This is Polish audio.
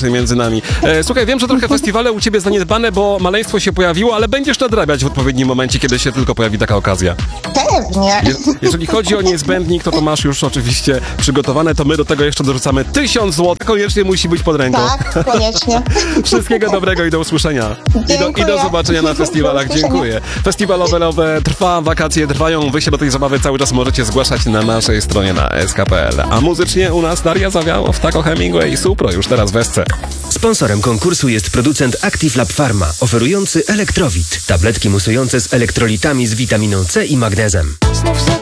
między nami. Słuchaj, wiem, że trochę festiwale u ciebie zaniedbane, bo maleństwo się pojawiło, ale będziesz nadrabiać w odpowiednim momencie, kiedy się tylko pojawi taka okazja. Pewnie. Jeżeli chodzi o niezbędnik, to masz już oczywiście przygotowane, to my do tego jeszcze dorzucamy 1000 zł. Koniecznie musi być pod ręką. Tak, koniecznie. Wszystkiego dobrego i do usłyszenia. I do zobaczenia na festiwalach. Dziękuję. Festiwalowe nowe trwa, wakacje trwają. Wy się do tej zabawy cały czas możecie zgłaszać na naszej stronie na sk.pl. A muzycznie u nas Daria Zawiałow, Taco Hemingway i Supro już teraz w Esce. Sponsorem konkursu jest producent Active Lab Pharma, oferujący Elektrowit. Tabletki musujące z elektrolitami z witaminą C i magnezem.